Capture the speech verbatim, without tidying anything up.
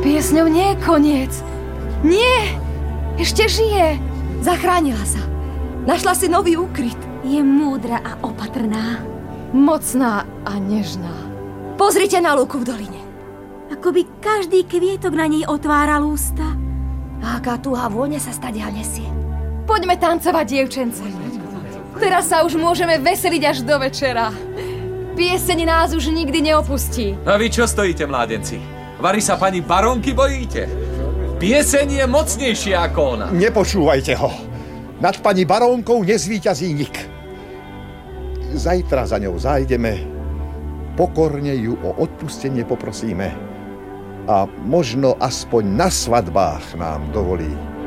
piesňou nie je koniec. Nie! Ešte žije! Zachránila sa. Našla si nový úkryt. Je múdra a opatrná. Mocná a nežná. Pozrite na lúku v doline. Ako by každý kvietok na nej otváral ústa. A aká tuhá vôňa sa stadiaľ nesie. Poďme tancovať, dievčence. Teraz sa už môžeme veseliť až do večera. Pieseň nás už nikdy neopustí. A vy čo stojíte, mládenci? Vari sa pani barónky bojíte? Pieseň je mocnejšia ako ona. Nepočúvajte ho. Nad pani barónkou nezvíťazí nik. Zajtra za ňou zájdeme, pokorne ju o odpustenie poprosíme a možno aspoň na svadbách nám dovolí